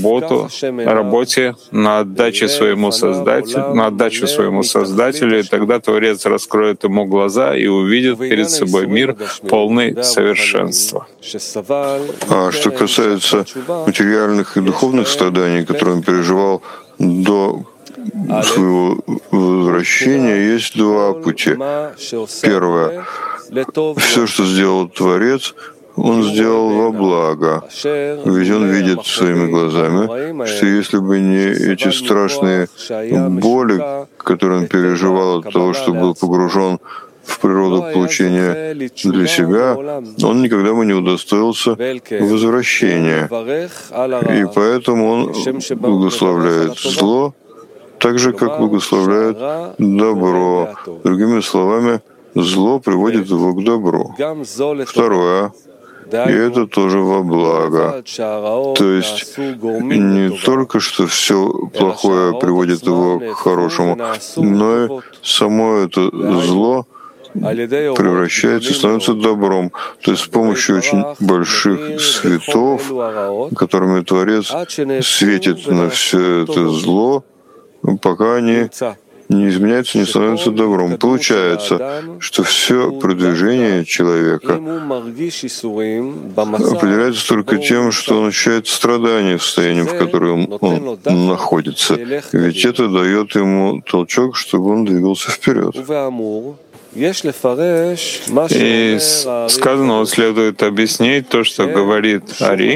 работе, на отдачу своему Создателю, и тогда Творец раскроет ему глаза и увидит перед собой мир полный совершенства. А что касается материальных и духовных страданий, которые он переживал до своего возвращения, есть два пути. Первое. Все, что сделал Творец, он сделал во благо. Ведь он видит своими глазами, что если бы не эти страшные боли, которые он переживал от того, что был погружен в природу получения для себя, он никогда бы не удостоился возвращения. И поэтому он благословляет зло, так же, как благословляет добро. Другими словами, зло приводит его к добру. Второе. И это тоже во благо. То есть не только что все плохое приводит его к хорошему, но и само это зло превращается, становится добром. То есть с помощью очень больших светов, которыми Творец светит на все это зло, пока они не изменяются, не становятся добром. Получается, что все продвижение человека определяется только тем, что он ощущает страдания в состоянии, в котором он находится. Ведь это дает ему толчок, чтобы он двигался вперед. И сказанного следует объяснить то, что говорит Ари,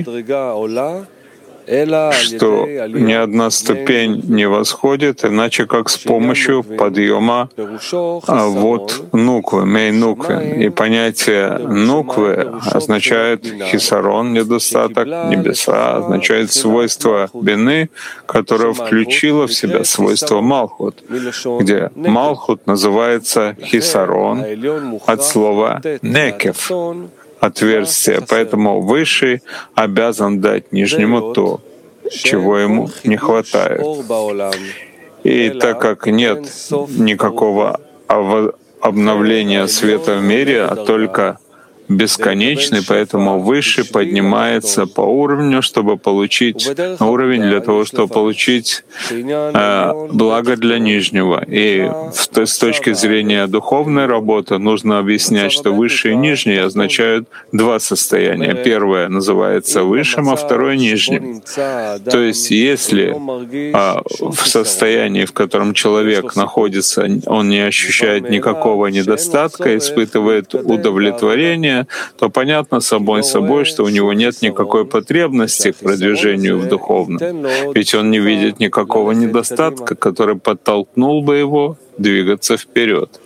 что ни одна ступень не восходит, иначе как с помощью подъема нуквы, мей-нуквы. И понятие нуквы означает хисарон, недостаток, небеса, означает свойство бины, которое включило в себя свойство малхут, где малхут называется хисарон от слова некев, отверстие, поэтому Высший обязан дать Нижнему то, чего ему не хватает. И так как нет никакого обновления света в мире, а только бесконечный, поэтому Высший поднимается по уровню, чтобы получить уровень для того, чтобы получить благо для Нижнего. И с точки зрения духовной работы нужно объяснять, что Высший и Нижний означают два состояния. Первое называется Высшим, а второе — Нижним. То есть если в состоянии, в котором человек находится, он не ощущает никакого недостатка, испытывает удовлетворение, то понятно собой, что у него нет никакой потребности к продвижению в духовном. Ведь он не видит никакого недостатка, который подтолкнул бы его двигаться вперед.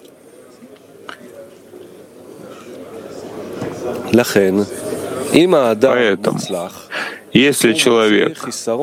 Поэтому, если человек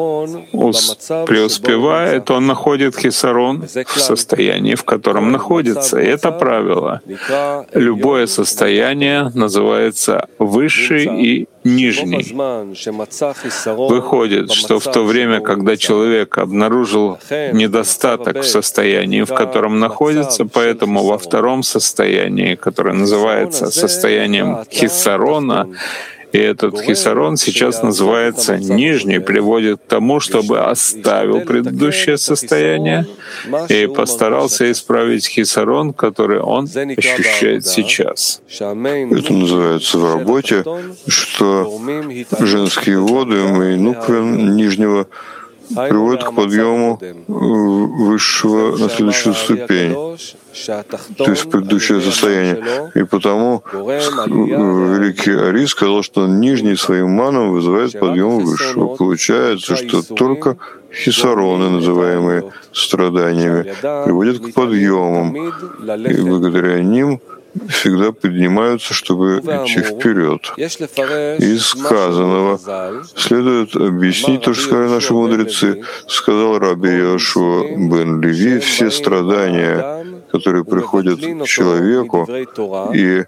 преуспевает, он находит хисарон в состоянии, в котором находится. И это правило. Любое состояние называется Высший и Нижний. Выходит, что в то время, когда человек обнаружил недостаток в состоянии, в котором находится, поэтому во втором состоянии, которое называется состоянием хисарона, и этот хисарон сейчас называется Нижний, приводит к тому, чтобы оставил предыдущее состояние и постарался исправить хисарон, который он ощущает сейчас. Это называется в работе, что женские воды мей-нуквы Нижнего приводят к подъему высшего на следующую ступень, то есть предыдущее состояние. И потому великий Ари сказал, что нижний своим маном вызывает подъем высшего. Получается, что только хисароны, называемые страданиями, приводят к подъемам, и благодаря ним всегда поднимаются, чтобы идти вперед. Из сказанного следует объяснить то, что сказали наши мудрецы. Сказал Раби Йошуа бен Леви: все страдания, которые приходят к человеку и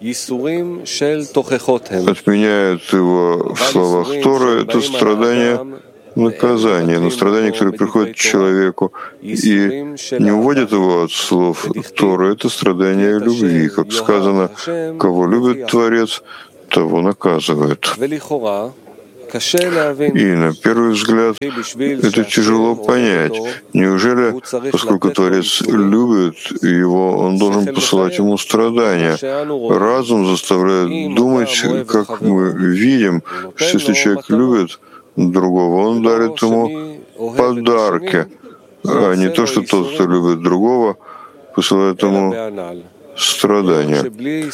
отменяют его в словах Торы, это страдания наказания, но страдания, которые приходят к человеку и не уводят его от слов Торы, это страдания любви. Как сказано, кого любит Творец, того наказывает. И на первый взгляд это тяжело понять. Неужели, поскольку Творец любит его, он должен посылать ему страдания? Разум заставляет думать, как мы видим, что если человек любит другого, он дарит ему подарки, а не то, что тот, кто любит другого, посылает ему страдания.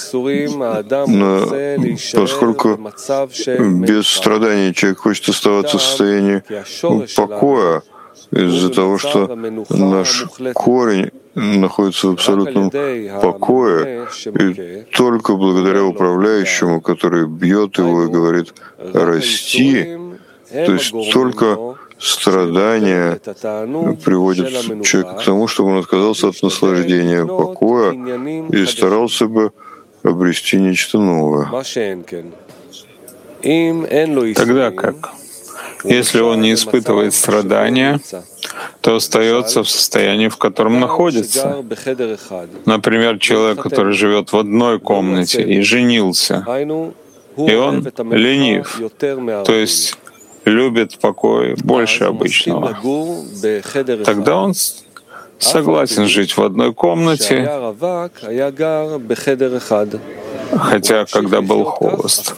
Но поскольку без страданий человек хочет оставаться в состоянии покоя, из-за того, что наш корень находится в абсолютном покое, и только благодаря управляющему, который бьет его и говорит «расти», то есть только страдания приводят человека к тому, чтобы он отказался от наслаждения покоя и старался бы обрести нечто новое. Тогда как? Если он не испытывает страдания, то остается в состоянии, в котором находится. Например, человек, который живет в одной комнате и женился, и он ленив, то есть любит покой больше обычного. Тогда он согласен жить в одной комнате, хотя когда был холост,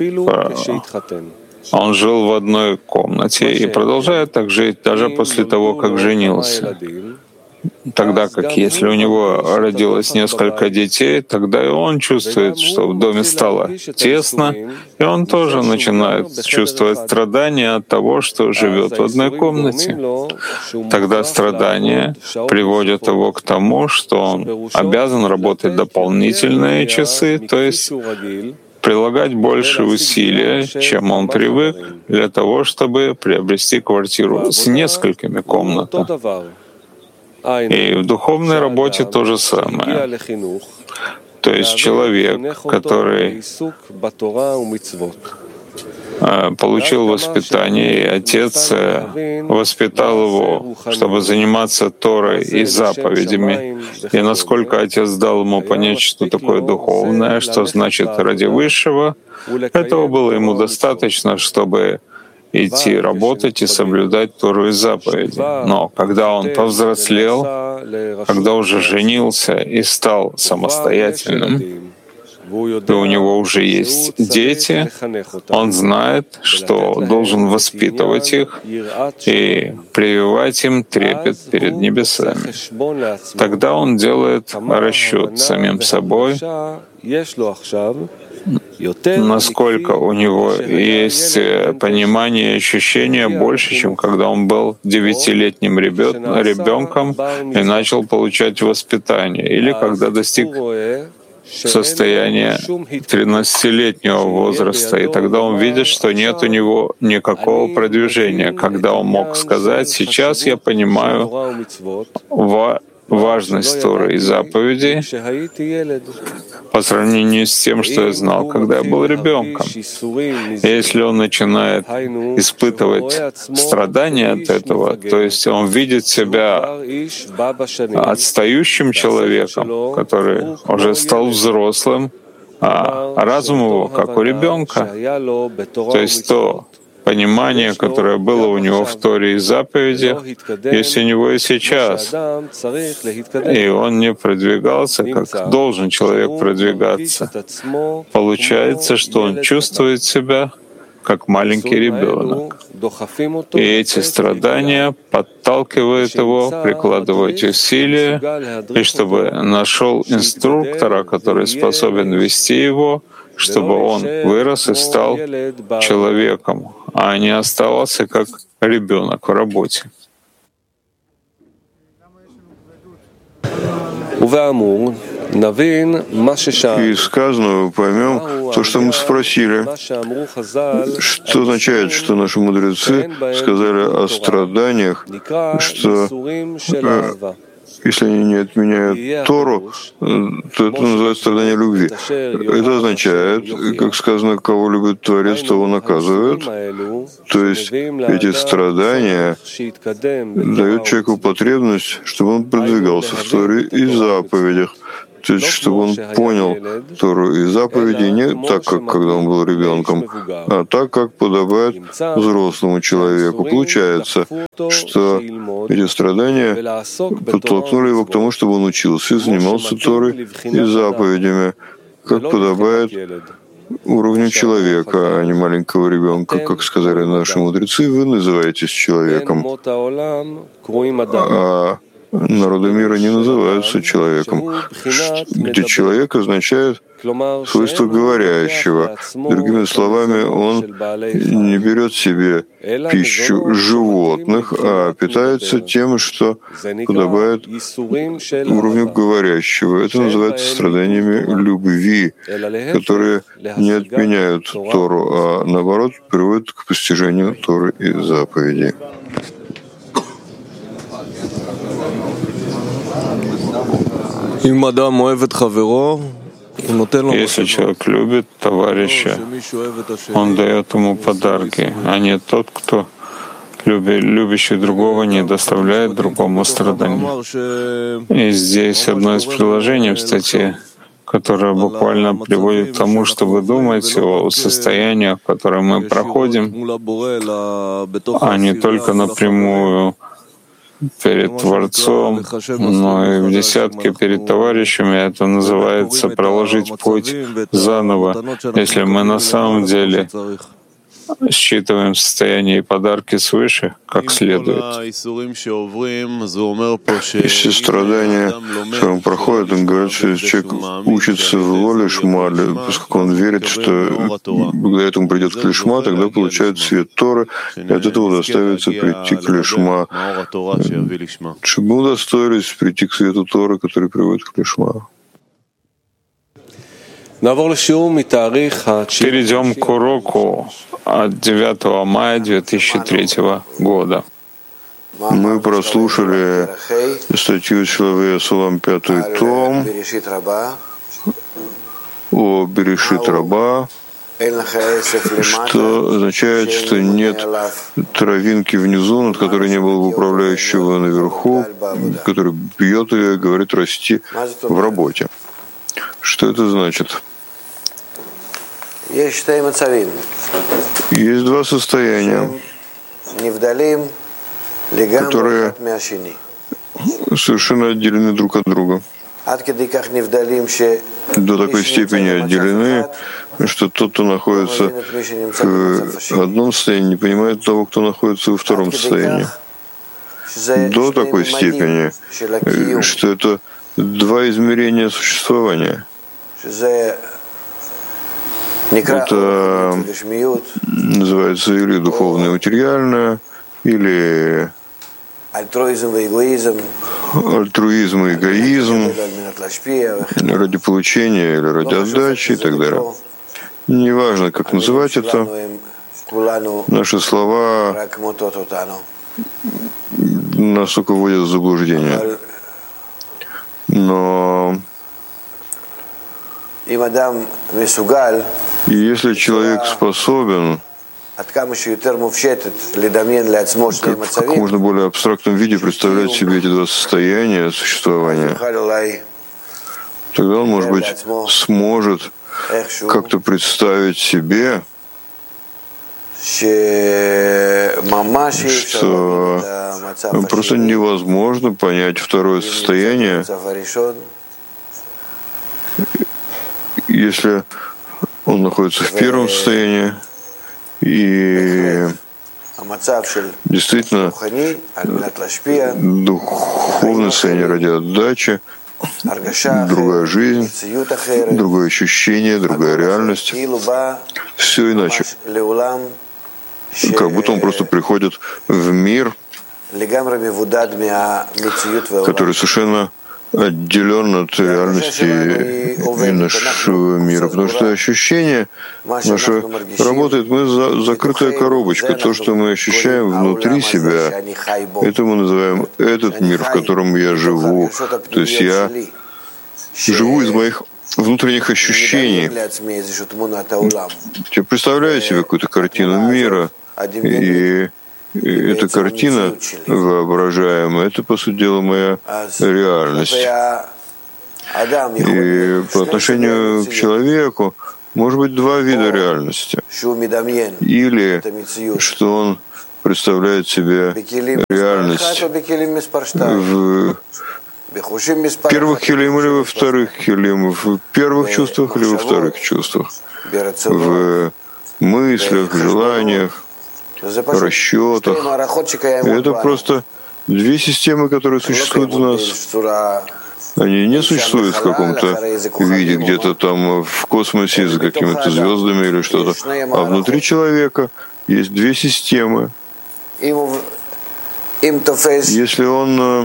он жил в одной комнате и продолжает так жить даже после того, как женился. Тогда как если у него родилось несколько детей, тогда и он чувствует, что в доме стало тесно, и он тоже начинает чувствовать страдания от того, что живет в одной комнате. Тогда страдания приводят его к тому, что он обязан работать дополнительные часы, то есть прилагать больше усилия, чем он привык, для того, чтобы приобрести квартиру с несколькими комнатами. И в духовной работе то же самое. То есть человек, который получил воспитание, и отец воспитал его, чтобы заниматься Торой и заповедями. И насколько отец дал ему понять, что такое духовное, что значит ради высшего, этого было ему достаточно, чтобы идти работать и соблюдать Тору и заповеди. Но когда он повзрослел, когда уже женился и стал самостоятельным, и у него уже есть дети, он знает, что должен воспитывать их и прививать им трепет перед небесами. Тогда он делает расчет самим собой, насколько у него есть понимание и ощущение больше, чем когда он был 9-летним ребенком и начал получать воспитание, или когда достиг состояния 13-летнего возраста, и тогда он видит, что нет у него никакого продвижения, когда он мог сказать: «Сейчас я понимаю важность Торы и заповедей по сравнению с тем, что я знал, когда я был ребенком». И если он начинает испытывать страдания от этого, то есть он видит себя отстающим человеком, который уже стал взрослым, а разум его как у ребенка, то есть то понимание, которое было у него в Торе и заповедях, есть у него и сейчас. И он не продвигался, как должен человек продвигаться. Получается, что он чувствует себя как маленький ребенок. И эти страдания подталкивают его прикладывать усилия, и чтобы нашел инструктора, который способен вести его, чтобы он вырос и стал человеком, а не оставался как ребенок в работе. И сказанного поймем то, что мы спросили. Что означает, что наши мудрецы сказали о страданиях, что если они не отменяют Тору, то это называется страдание любви. Это означает, как сказано, кого любит Творец, того наказывают. То есть эти страдания дают человеку потребность, чтобы он продвигался в Торе и заповедях. То есть, чтобы он понял Тору и заповеди не так, как когда он был ребенком, а так, как подобает взрослому человеку. Получается, что эти страдания подтолкнули его к тому, чтобы он учился и занимался Торой и заповедями, как подобает уровню человека, а не маленького ребенка. Как сказали наши мудрецы, вы называетесь человеком, а народы мира не называются человеком, где человек означает свойство говорящего. Другими словами, он не берет себе пищу животных, а питается тем, что подобает уровню говорящего. Это называется страданиями любви, которые не отменяют Тору, а наоборот приводят к постижению Торы и заповедей. Если человек любит товарища, он дает ему подарки, а не тот, кто любящий другого не доставляет другому страданий. И здесь одно из приложений в статье, которое буквально приводит к тому, чтобы думать о состояниях, которые мы проходим, а не только напрямую перед Творцом, но и в десятке перед товарищами. Это называется проложить путь заново, если мы на самом деле считываем состояние и подарки свыше как следует. Если страдания, что он проходит, он говорит, что если человек учится в лишма, поскольку он верит, что благодаря этому придет к лишма, тогда получает свет Торы, и от этого доставится прийти к лишма. Чтобы мы удостоились прийти к свету Торы, который приводит к лишма. Перейдем к уроку от 9 мая 2003 года. Мы прослушали статью Шилавея Сулам, 5-й том, о Берешит Раба, что означает, что нет травинки внизу, над которой не было бы управляющего наверху, который бьет ее и говорит расти в работе. Что это значит? Есть два состояния, которые совершенно отделены друг от друга. До такой степени отделены, что тот, кто находится в одном состоянии, не понимает того, кто находится во втором состоянии. До такой степени, что это два измерения существования. Это называется или духовное материальное, или альтруизм и эгоизм ради получения или ради отдачи и так далее. Неважно, как называть это, наши слова нас только вводят в заблуждение. Но если человек способен как можно более абстрактном виде представлять себе эти два состояния существования, тогда он, может быть, сможет как-то представить себе, что просто невозможно понять второе состояние, если он находится в первом состоянии, и действительно духовное состояние ради отдачи, другая жизнь, другое ощущение, другая реальность, все иначе. Как будто он просто приходит в мир, который совершенно отделен от реальности и нашего мира. Потому что ощущение наше работает, мы закрытая коробочка. То, что мы ощущаем внутри себя, это мы называем этот мир, в котором я живу. То есть я живу из моих внутренних ощущений. Я представляю себе какую-то картину мира, и эта картина воображаемая, это, по сути дела, моя реальность. И по отношению к человеку может быть два вида реальности. Или что он представляет себе реальность в первых хилим или во вторых хилим, в первых чувствах или во вторых чувствах, в мыслях, желаниях, расчетах. И это просто две системы, которые существуют в нас. Они не существуют в каком-то виде, где-то там в космосе за какими-то звездами или что-то. А внутри человека есть две системы. Если он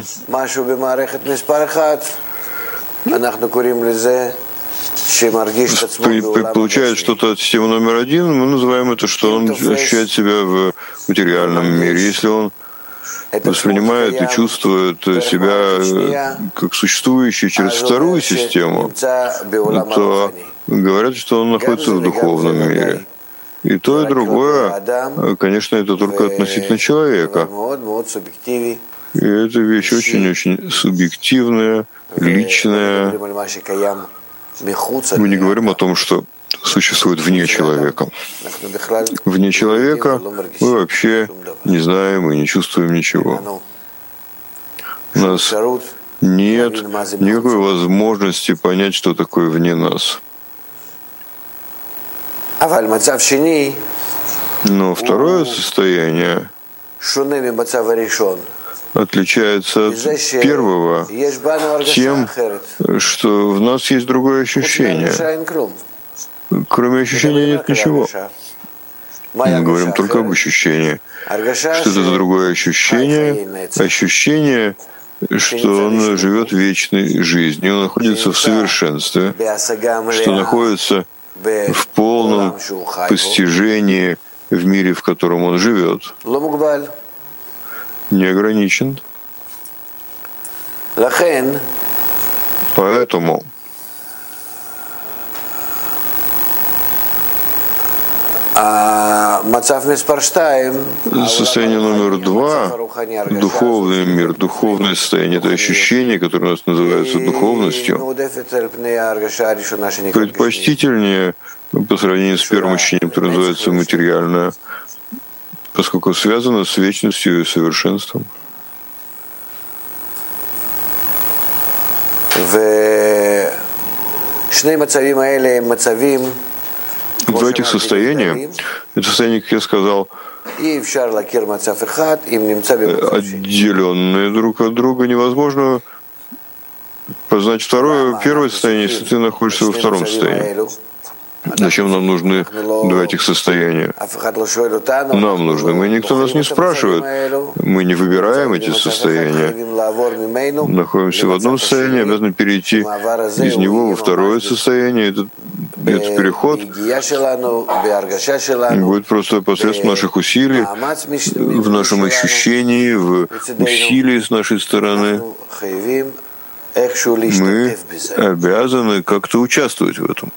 получает что-то от системы номер один, мы называем это, что он ощущает себя в материальном мире. Если он воспринимает и чувствует себя как существующий через вторую систему, то говорят, что он находится в духовном мире. И то, и другое, конечно, это только относительно человека. И это вещь очень-очень субъективная, личная. Мы не говорим о том, что существует вне человека. Вне человека мы вообще не знаем и не чувствуем ничего. У нас нет никакой возможности понять, что такое вне нас. Но второе состояние отличается от первого тем, что в нас есть другое ощущение. Кроме ощущения нет ничего. Мы говорим только об ощущении. Что это за другое ощущение? Ощущение, что он живет вечной жизнью, он находится в совершенстве, что находится в полном постижении в мире, в котором он живет, не ограничен. Поэтому состояние номер два, духовный мир, духовное состояние, это ощущение, которое у нас называется духовностью, предпочтительнее по сравнению с первым ощущением, которое называется материальное, поскольку связано с вечностью и совершенством. Два этих состояния, это состояние, как я сказал, отделенные друг от друга, невозможно познать первое состояние, если ты находишься во втором состоянии. Зачем нам нужны два этих состояния? Нам нужны. Никто нас не спрашивает. Мы не выбираем эти состояния. Находимся в одном состоянии, обязаны перейти из него во второе состояние. Этот переход будет просто посредством наших усилий, в нашем ощущении, в усилии с нашей стороны. Мы обязаны как-то участвовать в этом.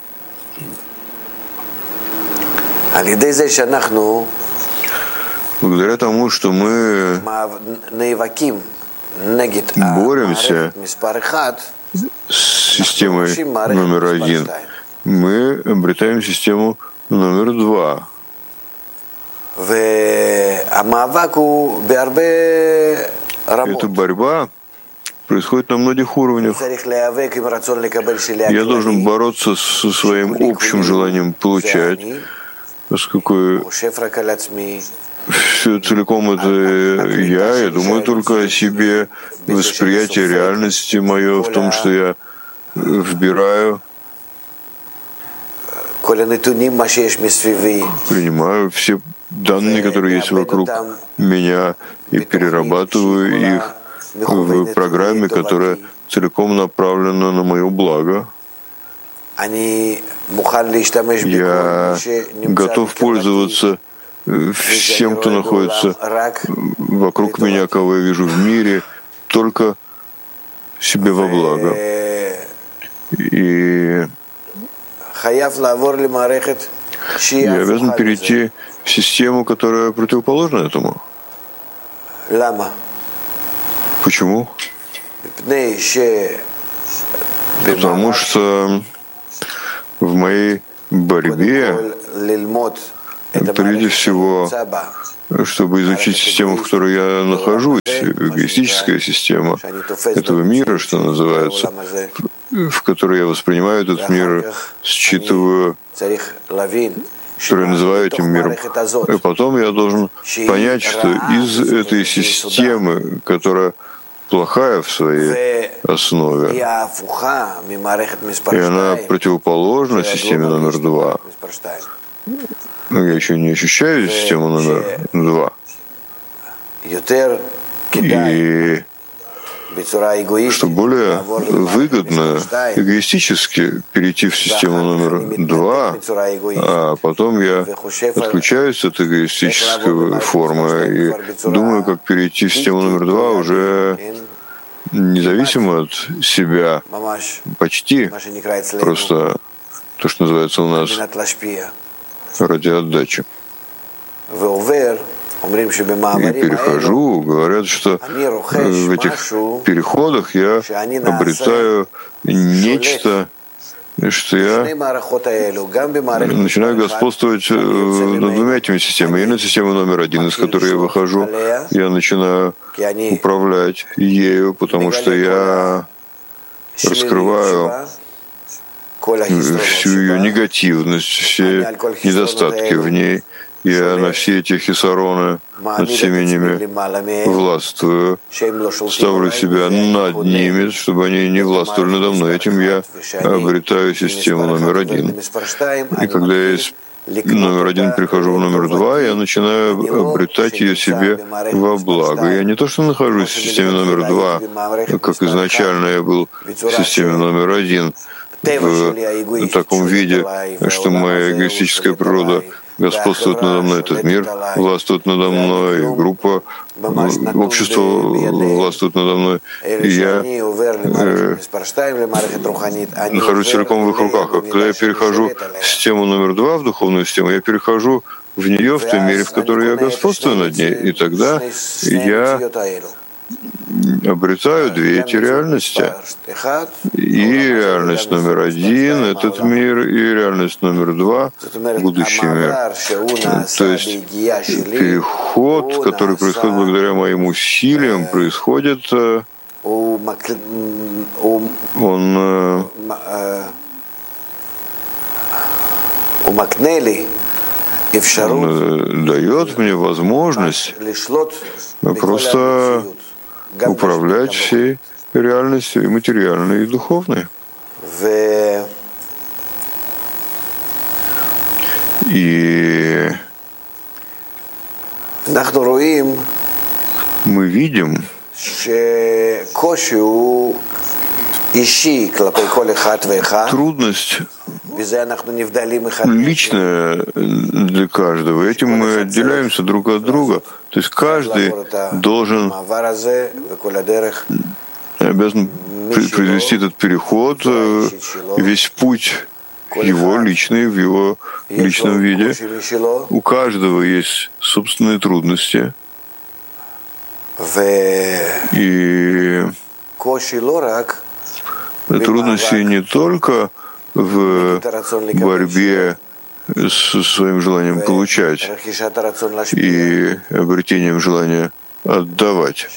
Благодаря тому, что мы боремся с системой номер один, мы обретаем систему номер два. Эта борьба происходит на многих уровнях. Я должен бороться со своим общим желанием получать, поскольку все целиком это я думаю только о себе, восприятие реальности мое в том, что я вбираю, принимаю все данные, которые есть вокруг меня, и перерабатываю их в программе, которая целиком направлена на мое благо. Я готов пользоваться всем, кто находится вокруг меня, кого я вижу в мире, только себе во благо. И я обязан перейти в систему, которая противоположна этому. Почему? Потому что в моей борьбе, прежде всего, чтобы изучить систему, в которой я нахожусь, эгоистическая система этого мира, что называется, в которой я воспринимаю этот мир, считываю, который я называю этим миром. И потом я должен понять, что из этой системы, которая плохая в своей основе, и она противоположна системе номер 2. Но я еще не ощущаю систему номер 2. И что более выгодно эгоистически перейти в систему номер 2, а потом я отключаюсь от эгоистической формы и думаю, как перейти в систему номер 2 уже независимо от себя, почти просто то, что называется у нас ради отдачи. И перехожу, говорят, что в этих переходах я обретаю нечто, что я начинаю господствовать над двумя этими системами. И над системой номер 1, из которой я выхожу, я начинаю управлять ею, потому что я раскрываю всю ее негативность, все недостатки в ней. Я на все эти хисароны над всеми ними властвую, ставлю себя над ними, чтобы они не властвовали надо мной. Этим я обретаю систему номер 1. И когда я из номер 1 перехожу в номер 2, я начинаю обретать ее себе во благо. Я не то, что нахожусь в системе номер 2, как изначально я был в системе номер 1, в таком виде, что моя эгоистическая природа господствует надо мной, этот мир властвует надо мной, группа, общество властвует надо мной, и я нахожусь целиком в их руках. А когда я перехожу в систему номер 2, в духовную систему, я перехожу в нее, в той мере, в которой я господствую над ней, и тогда я обретаю две эти реальности. И реальность номер 1 — этот мир, и реальность номер 2 — будущий мир. То есть переход, который происходит благодаря моим усилиям, происходит, он дает мне возможность просто управлять всей реальностью, и материальной, и духовной. И мы видим, трудность личная для каждого. Этим мы отделяемся друг от друга. То есть каждый обязан произвести этот переход, весь путь его личный, в его личном виде. У каждого есть собственные трудности. И трудности не только в борьбе со своим желанием получать и обретением желания отдавать,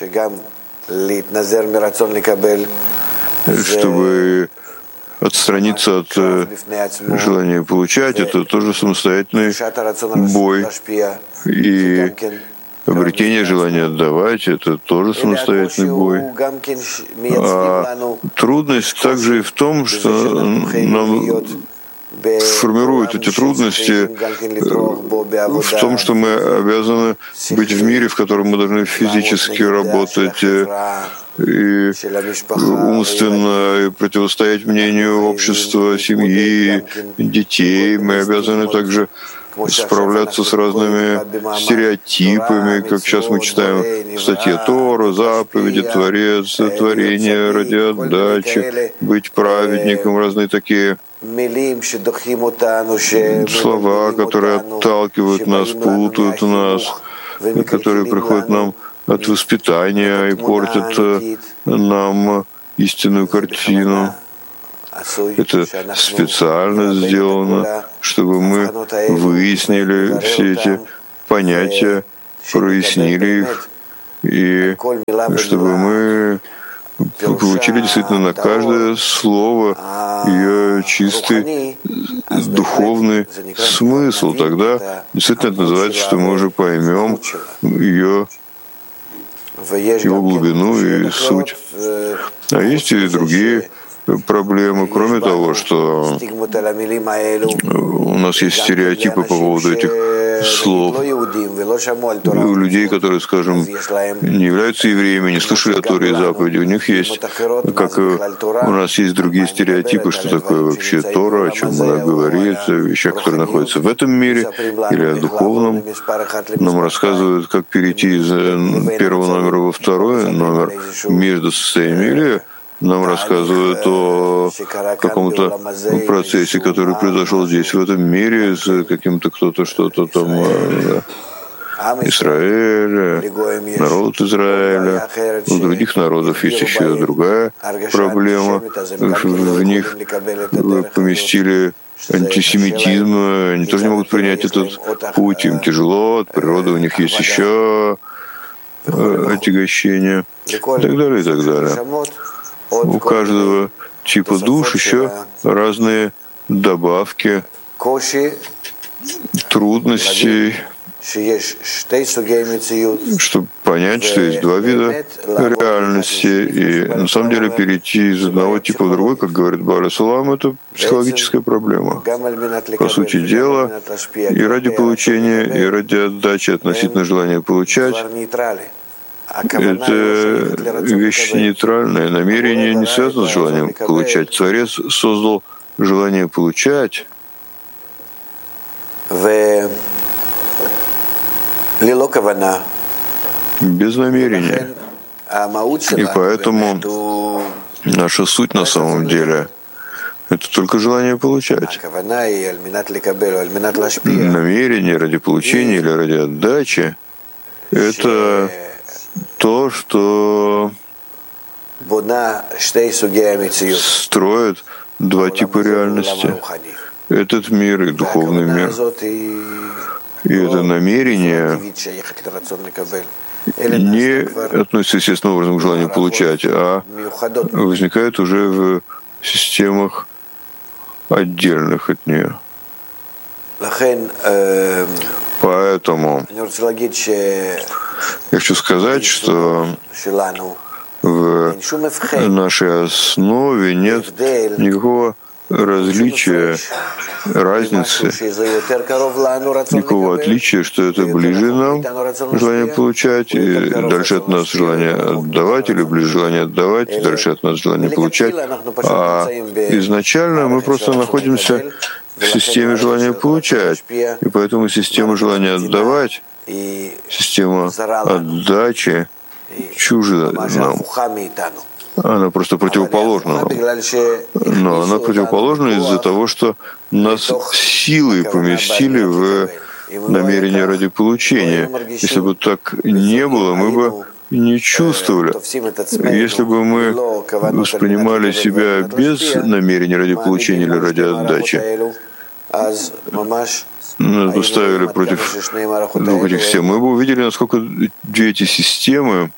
чтобы отстраниться от желания получать, это тоже самостоятельный бой. И обретение желания отдавать — это тоже самостоятельный бой. А трудность также и в том, что нам формируют эти трудности в том, что мы обязаны быть в мире, в котором мы должны физически работать и умственно противостоять мнению общества, семьи, детей. Мы обязаны также справляться с разными стереотипами, как сейчас мы читаем в статье Тора, заповеди, Творец, творение ради отдачи, быть праведником, разные такие слова, которые отталкивают нас, путают нас, которые приходят нам от воспитания и портят нам истинную картину. Это специально сделано, чтобы мы выяснили все эти понятия, прояснили их, и чтобы мы получили действительно на каждое слово ее чистый духовный смысл. Тогда действительно это называется, что мы уже поймем его глубину и суть. А есть и другие проблемы, кроме того, что у нас есть стереотипы по поводу этих слов. У людей, которые, скажем, не являются евреями, не слышали о Торе и заповеди, у них есть, как и у нас есть другие стереотипы, что такое вообще Тора, о чем она говорит, о вещах, которые находятся в этом мире или о духовном. Нам рассказывают, как перейти из первого номера во второй номер между состояниями, или нам рассказывают о каком-то процессе, который произошел здесь, в этом мире, с каким-то кто-то, что-то там, Израиля, народ Израиля. У других народов есть еще другая проблема. В них поместили антисемитизм, они тоже не могут принять этот путь, им тяжело, от природы у них есть еще отягощение, и так далее, и так далее. У каждого типа душ еще разные добавки, трудностей, чтобы понять, что есть два вида реальности, и на самом деле перейти из одного типа в другой, как говорит Бааль Сулам, это психологическая проблема. По сути дела, и ради получения, и ради отдачи относительно желания получать, это вещь нейтральная. Намерение не связано с желанием получать. Творец создал желание получать без намерения. И поэтому наша суть на самом деле — это только желание получать. Намерение ради получения или ради отдачи — это то, что строит два типа реальности. Этот мир и духовный мир. И это намерение не относится естественным образом к желанию получать, а возникает уже в системах отдельных от нее. Поэтому я хочу сказать, что в нашей основе нет никакого различия, разницы, никакого отличия, что это ближе нам желание получать, и дальше от нас желание отдавать, или ближе желание отдавать, и дальше от нас желание получать. А изначально мы просто находимся в системе желания получать, и поэтому система желания отдавать, система отдачи чужда нам. Она просто противоположна нам. Но она противоположна из-за того, что нас силой поместили в намерение ради получения. Если бы так не было, мы бы не чувствовали. Если бы мы воспринимали себя без намерения ради получения или ради отдачи, нас бы ставили против двух этих систем, мы бы увидели, насколько две эти системы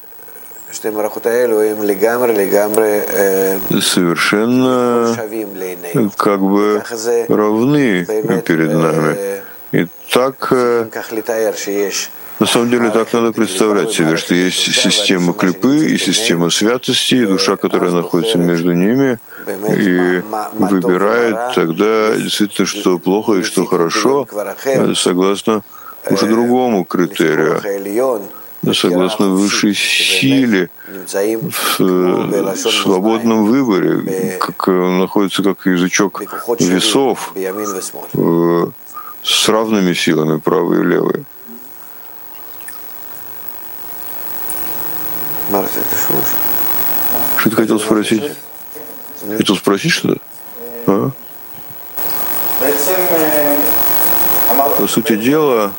совершенно как бы равны перед нами. И так, на самом деле, так надо представлять себе, что есть система клипы и система святости, и душа, которая находится между ними, и выбирает тогда действительно, что плохо и что хорошо, согласно уже другому критерию, согласно высшей силе, в свободном выборе, как находится как язычок весов с равными силами, правой и левой. Что ты хотел спросить? Хотел спросить что-то? А? По сути дела,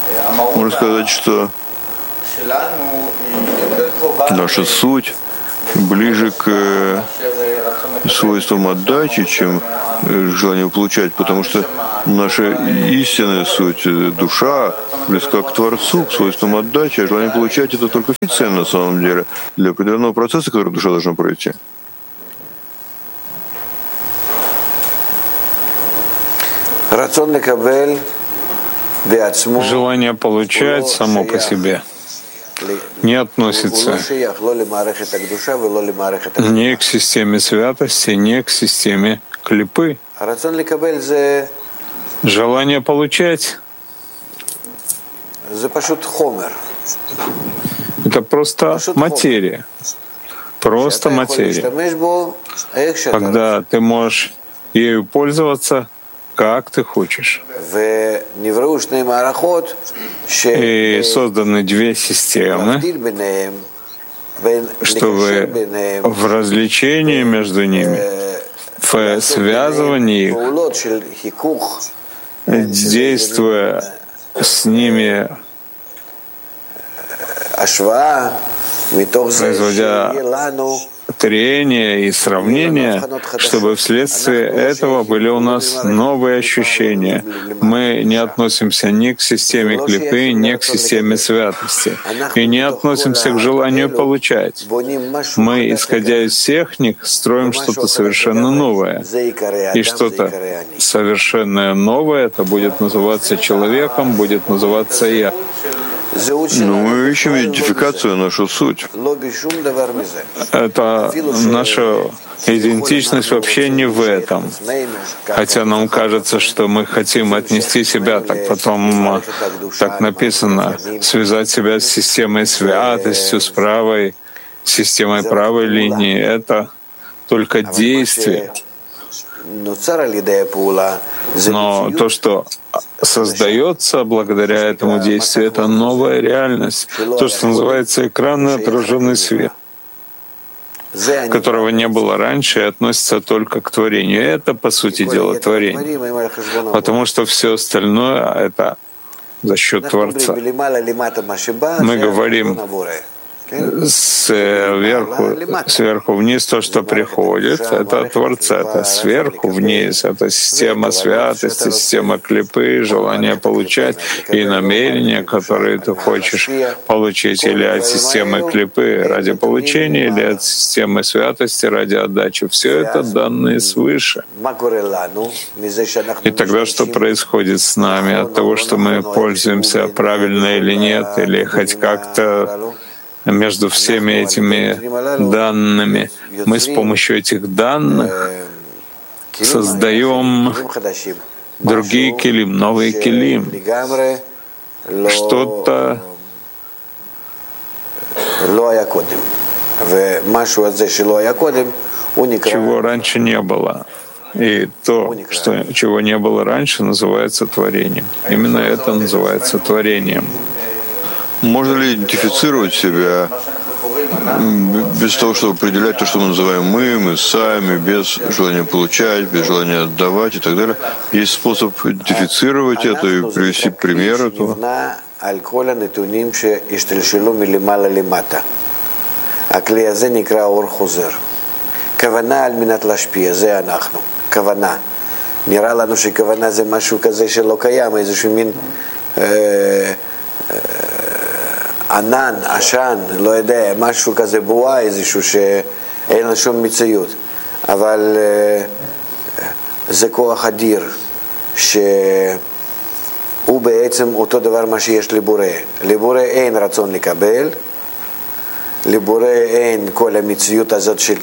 можно сказать, что наша суть ближе к свойствам отдачи, чем желанию получать, потому что наша истинная суть, душа, близка к Творцу, к свойствам отдачи, а желание получать — это только фикция на самом деле для определенного процесса, который душа должна пройти. Желание получать само по себе не относится ни к системе святости, ни к системе клипы. Желание получать — это просто материя. Просто материя. Когда ты можешь ею пользоваться, как ты хочешь. И созданы две системы, чтобы в развлечении между ними, в связывании их, действуя с ними, производя трение и сравнение, чтобы вследствие этого были у нас новые ощущения. Мы не относимся ни к системе клипы, ни к системе святости, и не относимся к желанию получать. Мы, исходя из техник, строим что-то совершенно новое. И что-то совершенно новое, это будет называться человеком, будет называться «я». Но мы ищем идентификацию, нашу суть. Это наша идентичность вообще не в этом. Хотя нам кажется, что мы хотим отнести себя, так потом так написано, связать себя с системой святостью, с правой системой правой линии. Это только действие. Но то, что создается благодаря этому действию, это новая реальность, то, что называется экранный отраженный свет, которого не было раньше и относится только к творению. И это, по сути дела, творение. Потому что все остальное — это за счет Творца. Мы говорим сверху вниз то, что приходит, это от Творца, это сверху вниз, это система святости, система клипы, желание получать и намерения, которые ты хочешь получить, или от системы клипы ради получения, или от системы святости ради отдачи. Все это данные свыше. И тогда что происходит с нами от того, что мы пользуемся правильно или нет, или хоть как-то между всеми этими данными? Мы с помощью этих данных создаем другие килим, новые килим, что-то, чего раньше не было. И то, чего не было раньше, называется творением. Именно это называется творением. Можно ли идентифицировать себя без того, чтобы определять то, что мы называем мы сами, без желания получать, без желания отдавать и так далее? Есть способ идентифицировать это и привести пример этого? נראה לנו שכוונה זה משהו כזה שלא קיים, איזשהו מין ענן, עשן, לא יודע, משהו כזה בועה, איזשהו שאין לו שום מציאות. אבל זה כוח אדיר, שהוא בעצם אותו דבר מה שיש לבורא. לבורא אין רצון לקבל, לבורא אין כל המציאות הזאת של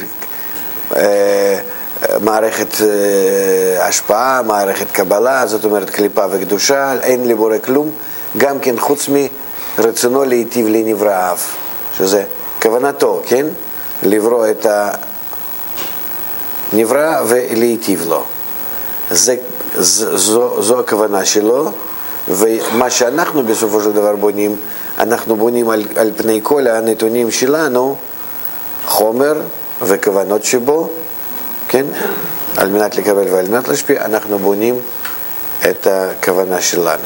מערכת השפעה, מערכת קבלה, זאת אומרת קליפה וקדושה, אין לבורא כלום, גם כן חוץ מרצונו להיטיב לנבראיו, שזה כוונתו, כן? לברוא את הנברא ולהיטיב לו. זו הכוונה שלו, ומה שאנחנו בסופו של דבר בונים, אנחנו בונים על פני כל הנתונים שלנו, חומר וכוונות שבו, כן? על מנת לקבל ועל מנת להשפיע, אנחנו בונים את הכוונה שלנו,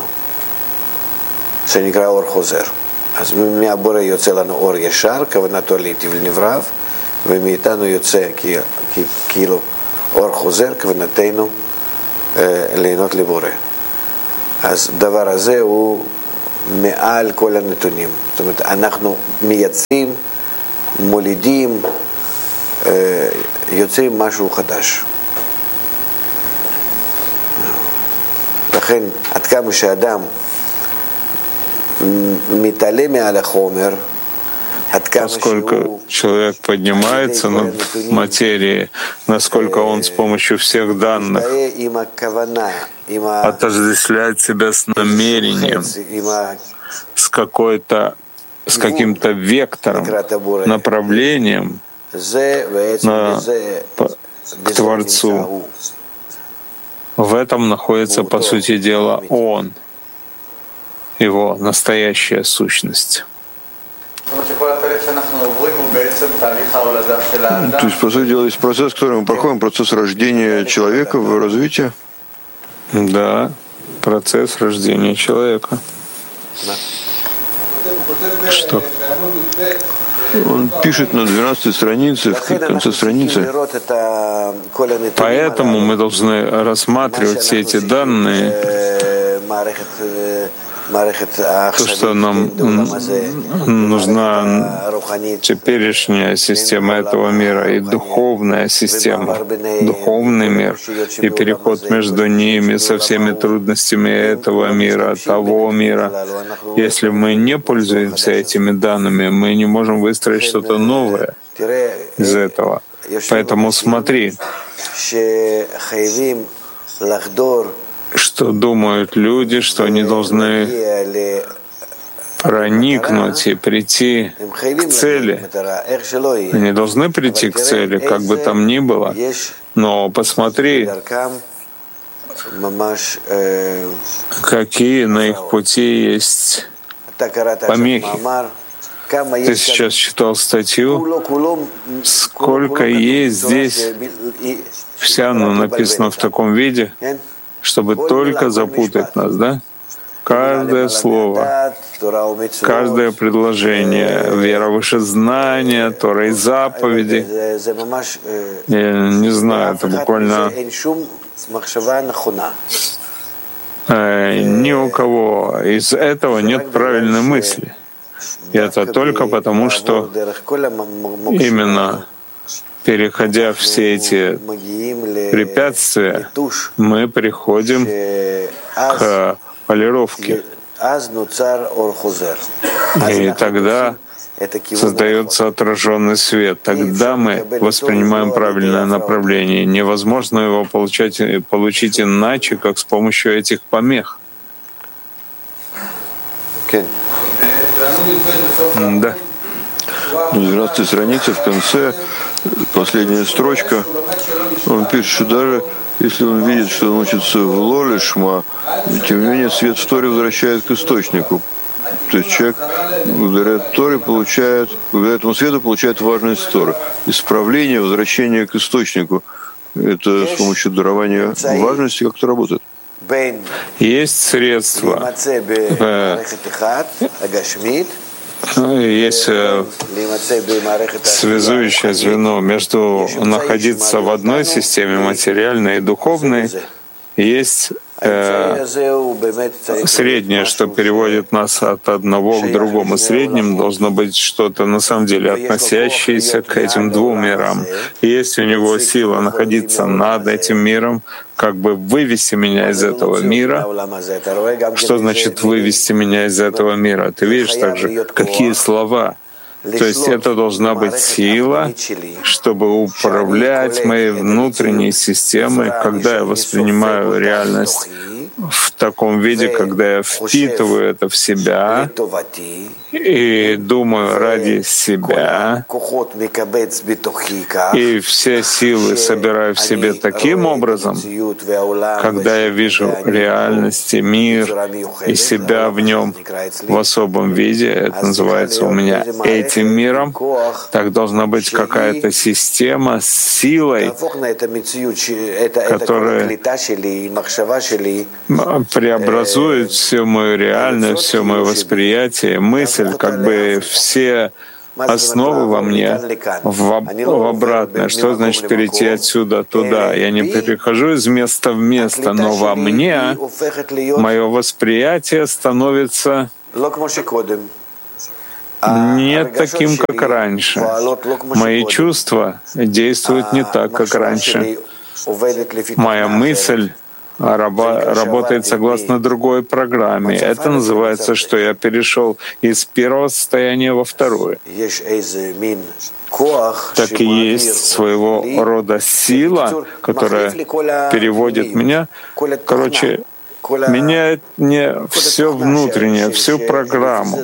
שנקרא אור חוזר. אז מהבורא יוצא לנו אור ישר, כוונתו להיטיב לנבראיו, ומאיתנו יוצא כאילו אור חוזר, כוונתנו ליהנות לבורא. אז דבר הזה הוא מעל כל הנתונים. זאת אומרת, אנחנו מייצאים, מולידים, יוצרים משהו חדש. לכן, עד כמה שאדם מתעלה מעל החומר, Насколько человек поднимается над материей, насколько он с помощью всех данных отождествляет себя с намерением, с каким-то вектором, направлением к Творцу. В этом находится, по сути дела, Он, Его настоящая сущность. То есть, по сути дела, есть процесс, который мы проходим, процесс рождения человека в развитии? Да, процесс рождения человека. Что? Он пишет на 12-й странице, в конце страницы. Поэтому мы должны рассматривать все эти данные, то, что нам нужна теперешняя система этого мира и духовная система, духовный мир, и переход между ними со всеми трудностями этого мира, того мира. Если мы не пользуемся этими данными, мы не можем выстроить что-то новое из этого. Поэтому смотри, что думают люди, что они должны проникнуть и прийти к цели. Они должны прийти к цели, как бы там ни было. Но посмотри, какие на их пути есть помехи. Ты сейчас читал статью, сколько есть здесь, вся она написана в таком виде, чтобы только запутать нас, да? Каждое слово, каждое предложение, вера выше знания, Тора и заповеди. Я не знаю, это буквально ни у кого из этого нет правильной мысли. И это только потому, что именно переходя все эти препятствия, мы приходим к полировке. И тогда создается отраженный свет. Тогда мы воспринимаем правильное направление. Невозможно его получить иначе, как с помощью этих помех. Да. На 12-й странице в конце последняя строчка, он пишет, что даже если он видит, что он учится в Лолишма, тем не менее свет в Торе возвращает к источнику. То есть человек благодаря Торе благодаря этому свету получает важность Торы. Исправление, возвращение к источнику. Это с помощью дарования важности как это работает. Есть средства. Есть связующее звено между находиться в одной системе материальной и духовной. Есть среднее, что переводит нас от одного к другому. Средним должно быть что-то на самом деле относящееся к этим двум мирам. И есть у него сила находиться над этим миром, как бы вывести меня из этого мира. Что значит вывести меня из этого мира? Ты видишь также, какие слова? То есть это должна быть сила, чтобы управлять моей внутренней системой, когда я воспринимаю реальность в таком виде, когда я впитываю это в себя и думаю ради себя, и все силы собираю в себе таким образом, когда я вижу реальность и мир и себя в нем в особом виде, это называется у меня этим миром, так должна быть какая-то система с силой, которая преобразует всю мою реальность, все мое восприятие, мысль, как бы все основы во мне в обратное. Что значит перейти отсюда туда? Я не перехожу из места в место, но во мне мое восприятие становится не таким, как раньше. Мои чувства действуют не так, как раньше. Моя мысль работает согласно другой программе. Это называется, что я перешел из первого состояния во второе. Так и есть своего рода сила, которая переводит меня, меняет мне все внутреннее, всю программу.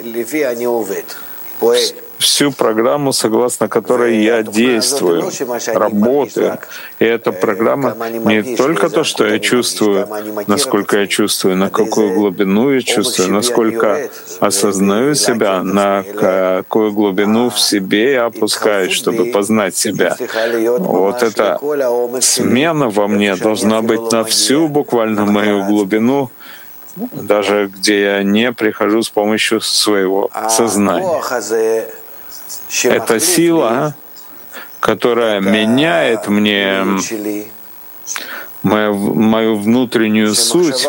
Всю программу, согласно которой я действую, работаю. И эта программа не только то, что я чувствую, насколько я чувствую, на какую глубину я чувствую, насколько осознаю себя, на какую глубину в себе я опускаюсь, чтобы познать себя. Вот эта смена во мне должна быть на всю буквально мою глубину, даже где я не прихожу с помощью своего сознания. Это сила, которая меняет мне мою внутреннюю суть.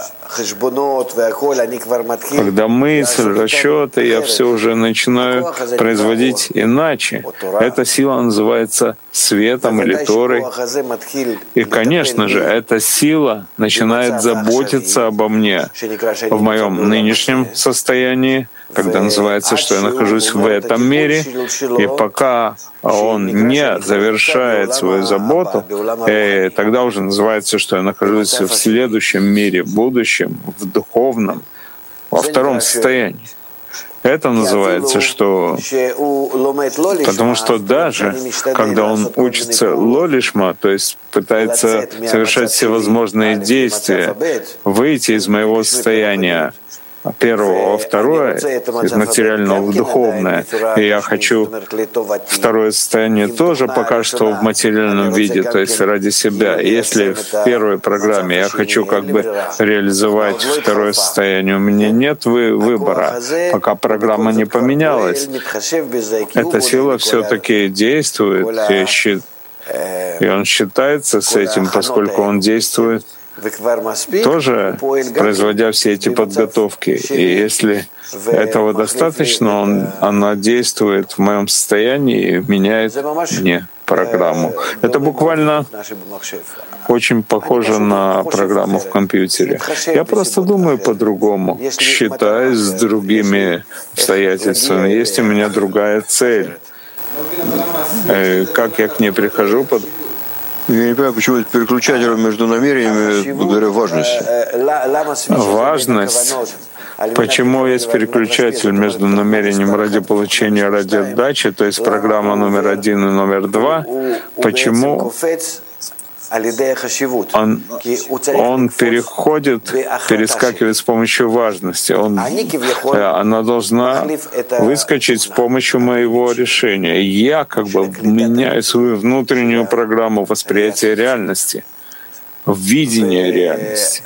Когда мысль, расчеты, я все уже начинаю производить иначе. Эта сила называется светом или Торой. И, конечно же, эта сила начинает заботиться обо мне в моем нынешнем состоянии, когда называется, что я нахожусь в этом мире, и пока он не завершает свою заботу, тогда уже называется, что я нахожусь в следующем мире, в будущем, в духовном, во втором состоянии. Это называется, что... Потому что даже когда он учится лолишма, то есть пытается совершать все возможные действия, выйти из моего состояния первого во второе, из материального в духовное. И я хочу второе состояние тоже пока что в материальном виде, то есть ради себя. Если в первой программе я хочу как бы реализовать второе состояние, у меня нет выбора, пока программа не поменялась. Эта сила все-таки действует, и он считается с этим, поскольку он действует тоже производя все эти подготовки. И если этого достаточно, она действует в моем состоянии и меняет мне программу. Это буквально очень похоже на программу в компьютере. Я просто думаю по-другому, считаюсь с другими обстоятельствами. Есть у меня другая цель. Как я к ней прихожу, я не понимаю, почему это переключатель между намерениями благодаря важности. Важность. Почему есть переключатель между намерением ради получения, ради отдачи, то есть программа номер 1 и номер 2? Почему он перескакивает с помощью важности. Она должна выскочить с помощью моего решения. Я как бы меняю свою внутреннюю программу восприятия реальности, видения реальности.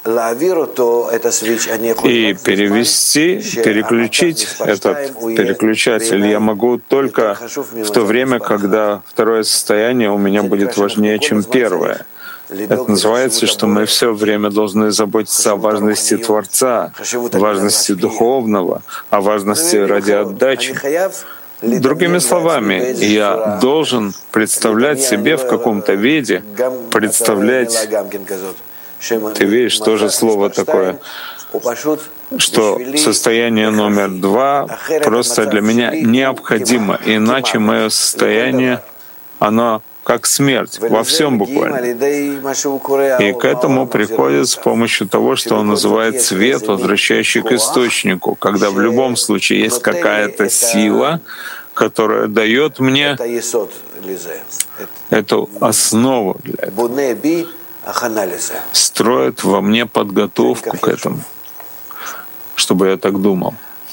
И переключить этот переключатель я могу только в то время, когда второе состояние у меня будет важнее, чем первое. Это называется, что мы все время должны заботиться о важности Творца, важности духовного, о важности ради отдачи. Другими словами, я должен представлять себе в каком-то виде, представлять. Ты видишь, тоже слово такое, что состояние номер 2 просто для меня необходимо, иначе мое состояние, оно как смерть во всем буквально. И к этому приходит с помощью того, что он называет свет, возвращающий к источнику, когда в любом случае есть какая-то сила, которая дает мне эту основу для этого, строит во мне подготовку к этому, чтобы я так думал.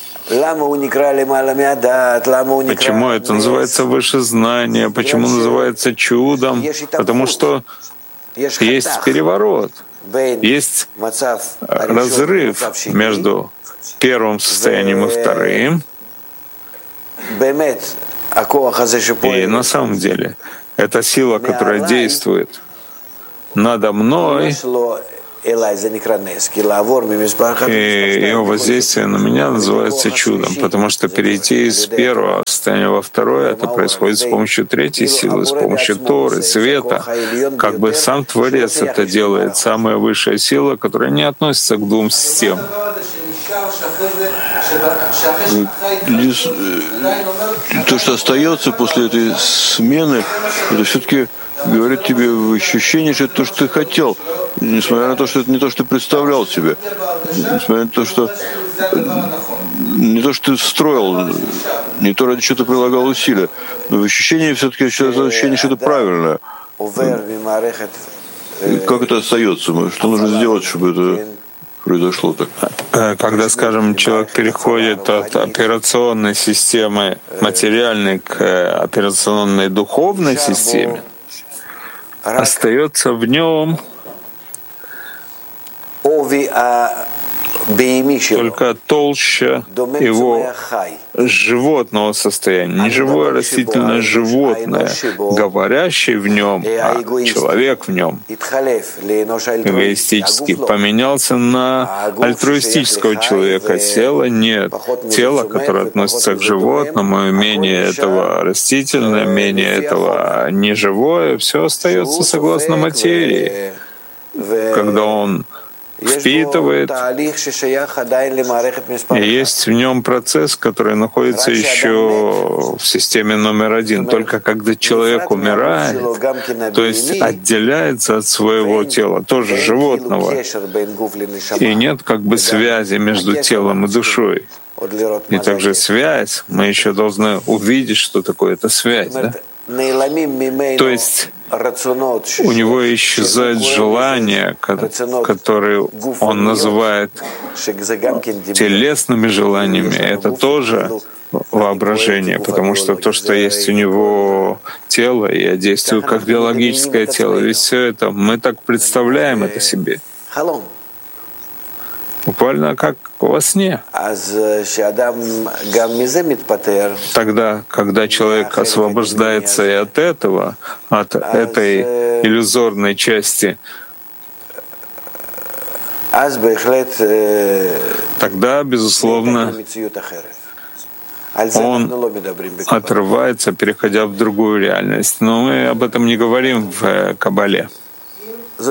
Почему это называется выше знания? Почему называется чудом? Потому что есть переворот, есть разрыв между первым состоянием и вторым. И на самом деле, эта сила, которая действует надо мной, и его воздействие на меня называется чудом, потому что перейти из первого состояния во второе, это происходит с помощью третьей силы, с помощью Торы, света. Как бы сам Творец это делает, самая высшая сила, которая не относится к двум системам. То, что остается после этой смены, это все-таки говорит тебе в ощущении, что это то, что ты хотел, несмотря на то, что это не то, что ты представлял себе, несмотря на то, что не то, что ты строил, не то, ради чего ты прилагал усилия, но в ощущении все-таки ощущение, что это правильное. Как это остается? Что нужно сделать, чтобы это произошло так? Когда, скажем, человек переходит от операционной системы материальной к операционной духовной системе, остается в нем только толща его животного состояния, не живое растительное животное, говорящий в нем, а человек в нем эгоистически поменялся на альтруистического человека. Тела нет. Тело, которое относится к животному, менее этого растительное, менее этого неживое, все остается согласно материи. Когда он впитывает, и есть в нем процесс, который находится еще в системе номер один. Только когда человек умирает, то есть отделяется от своего тела, тоже животного, и нет как бы связи между телом и душой. И также связь, мы еще должны увидеть, что такое эта связь, да? То есть у него исчезают желания, которые он называет телесными желаниями. Это тоже воображение, потому что то, что есть у него тело, и я действую как биологическое тело, ведь все это мы так представляем это себе. Буквально как во сне. Тогда, когда человек освобождается и от этого, от этой иллюзорной части, тогда, безусловно, он отрывается, переходя в другую реальность. Но мы об этом не говорим в Кабале. Да.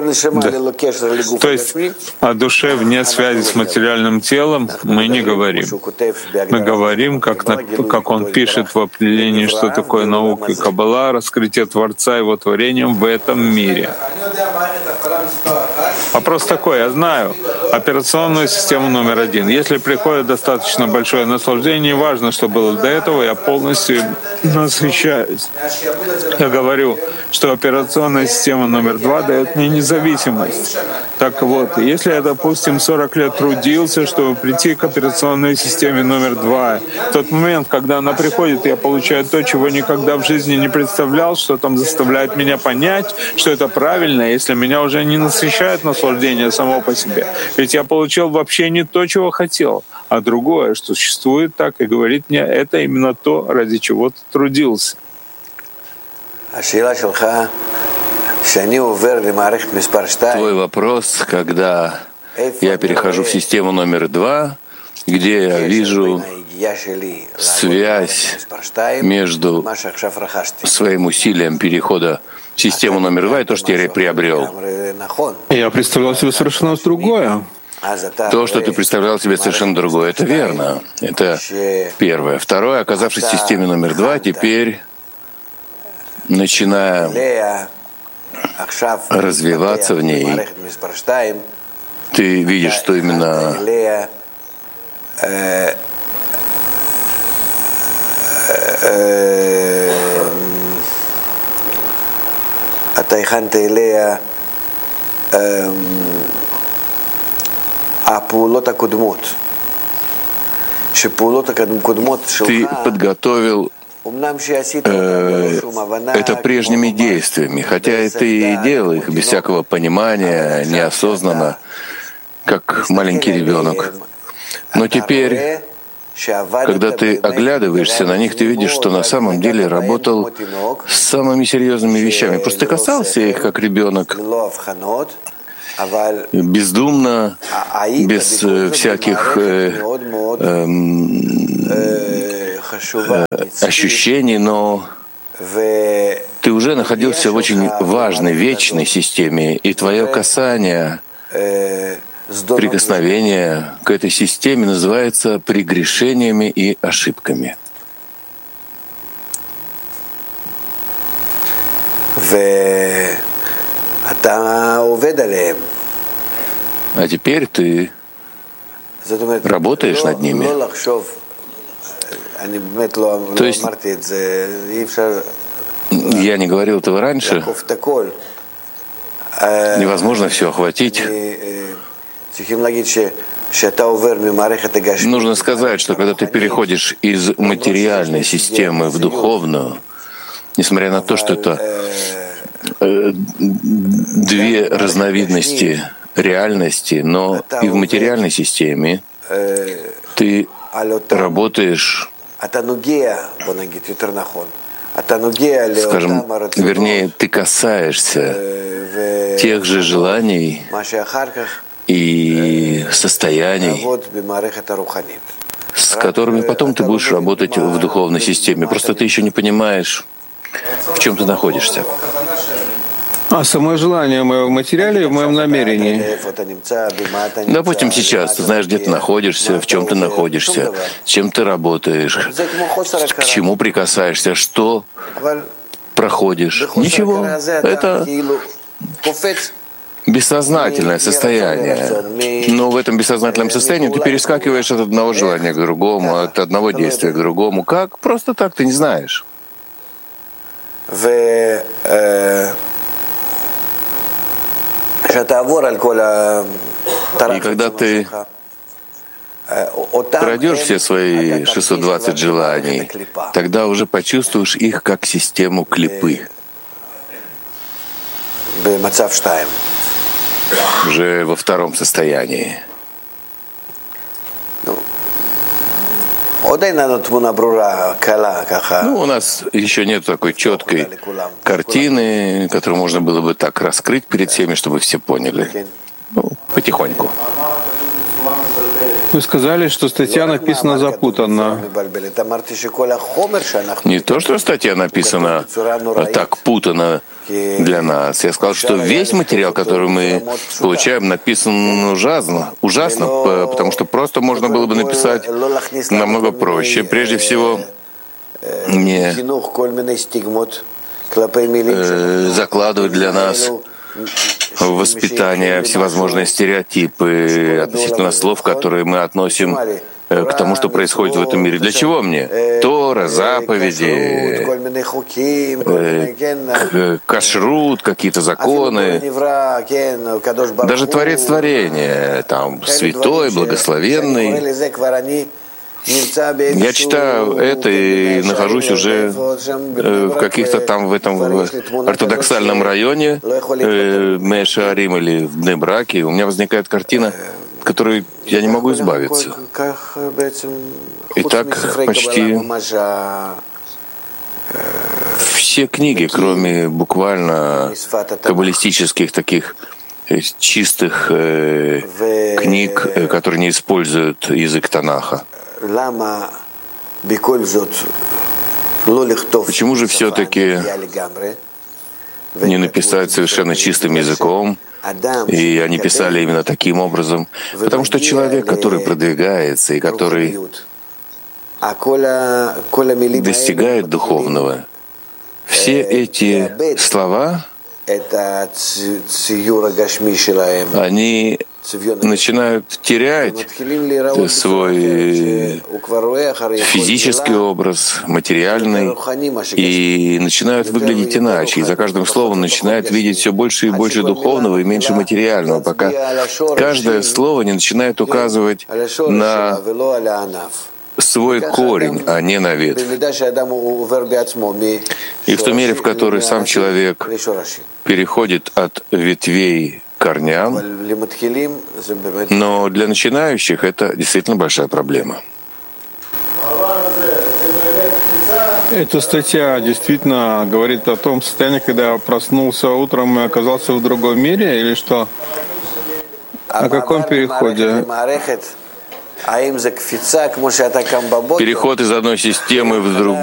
То есть о душе вне связи с материальным телом мы не говорим. Мы говорим, как он пишет в определении, что такое наука и Каббала, раскрытие Творца и его творением в этом мире. Вопрос такой, я знаю операционную систему номер один. Если приходит достаточно большое наслаждение, важно, что было до этого, я полностью насыщаюсь. Я говорю, что операционная система номер два дает мне независимость. Так вот, если я, допустим, 40 лет трудился, чтобы прийти к операционной системе номер два, в тот момент, когда она приходит, я получаю то, чего никогда в жизни не представлял, что там заставляет меня понять, что это правильно, если меня уже не насыщает наслаждение само по себе. Ведь я получил вообще не то, чего хотел, а другое, что существует так и говорит мне, это именно то, ради чего ты трудился. Твой вопрос, когда я перехожу в систему номер два, где я вижу связь между своим усилием перехода в систему номер два и то, что я приобрел. Я представлял себе совершенно другое. То, что ты представлял себе совершенно другое, это верно. Это первое. Второе, оказавшись в системе номер два, теперь, начиная развиваться в ней, ты видишь, что именно ты подготовил это прежними действиями, хотя ты и делал их без всякого понимания, неосознанно, как маленький ребенок. Но теперь Когда ты оглядываешься на них, ты видишь, что на самом деле работал с самыми серьезными вещами. Просто ты касался их, как ребенок, бездумно, без всяких ощущений, но ты уже находился в очень важной, вечной системе, и твое касание, прикосновение к этой системе называется прегрешениями и ошибками. А теперь ты работаешь над ними. То есть я не говорил этого раньше. Невозможно все охватить. Нужно сказать, что когда ты переходишь из материальной системы в духовную, несмотря на то, что это две разновидности реальности, но и в материальной системе ты работаешь, скажем, вернее, ты касаешься тех же желаний и состояний, с которыми потом ты будешь работать в духовной системе. Просто ты еще не понимаешь, в чем ты находишься. А самое желание мое в материале, в моем намерении. Допустим, сейчас ты знаешь, где ты находишься, в чем ты находишься, с чем ты работаешь, к чему прикасаешься, что проходишь. Ничего. Это бессознательное состояние. Но в этом бессознательном состоянии ты перескакиваешь от одного желания к другому, от одного действия к другому. Как? Просто так ты не знаешь. И когда ты пройдешь все свои 620 желаний, тогда уже почувствуешь их как систему клипы. Уже во втором состоянии. У нас еще нет такой четкой картины, которую можно было бы так раскрыть перед всеми, чтобы все поняли. Потихоньку. Вы сказали, что статья написана запутанно. Не то, что статья написана так путано для нас. Я сказал, что весь материал, который мы получаем, написан ужасно, потому что просто можно было бы написать намного проще. Прежде всего, не закладывать для нас в воспитание всевозможные стереотипы относительно слов, которые мы относим к тому, что происходит в этом мире. Для чего мне? Тора, заповеди, кашрут, какие-то законы. Даже Творец творения, там, святой, благословенный. Я читаю это и нахожусь уже в каких-то там в этом ортодоксальном районе, Мешаарим или в Бней-Браке. У меня возникает картина, которой я не могу избавиться. И так почти все книги, кроме буквально каббалистических таких чистых книг, которые не используют язык Танаха. Почему же все-таки не написать совершенно чистым языком? И они писали именно таким образом. Потому что человек, который продвигается и который достигает духовного, все эти слова, они начинают терять свой физический образ, материальный, и начинают выглядеть иначе. И за каждым словом начинают видеть все больше и больше духовного и меньше материального, пока каждое слово не начинает указывать на свой корень, а не на ветвь. И в той мере, в которой сам человек переходит от ветвей к корням, но для начинающих это действительно большая проблема. Эта статья действительно говорит о том состоянии, когда я проснулся утром и оказался в другом мире, или что? О каком переходе? Переход из одной системы в другую.